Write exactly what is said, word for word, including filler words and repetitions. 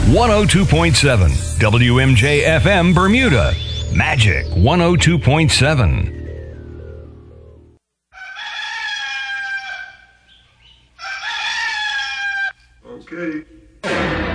one oh two point seven W M J F M Bermuda. Magic one oh two point seven. Okay.